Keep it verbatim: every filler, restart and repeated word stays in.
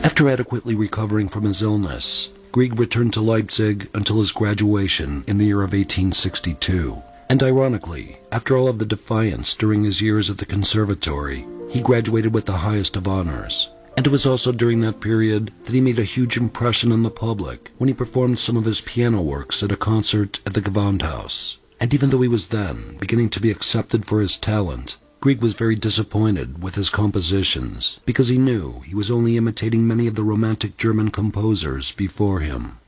After adequately recovering from his illness, Grieg returned to Leipzig until his graduation in the year of eighteen sixty-two. And ironically, after all of the defiance during his years at the conservatory, he graduated with the highest of honors. And it was also during that period that he made a huge impression on the public when he performed some of his piano works at a concert at the Gewandhaus. And even though he was then beginning to be accepted for his talent, Grieg was very disappointed with his compositions because he knew he was only imitating many of the romantic German composers before him.